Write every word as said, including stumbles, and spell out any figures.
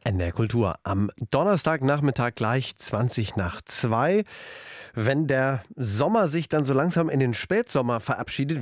N D R Kultur am Donnerstagnachmittag gleich zwanzig nach zwei. Wenn der Sommer sich dann so langsam in den Spätsommer verabschiedet,